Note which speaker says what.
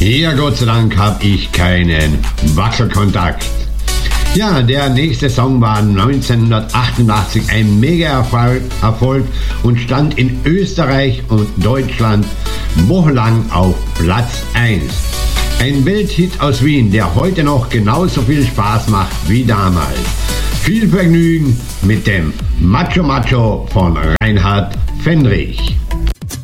Speaker 1: Ja, Gott sei Dank habe ich keinen Wackelkontakt. Ja, der nächste Song war 1988 ein Mega-Erfolg und stand in Österreich und Deutschland wochenlang auf Platz 1. Ein Welthit aus Wien, der heute noch genauso viel Spaß macht wie damals. Viel Vergnügen mit dem Macho Macho von Reinhard Fendrich.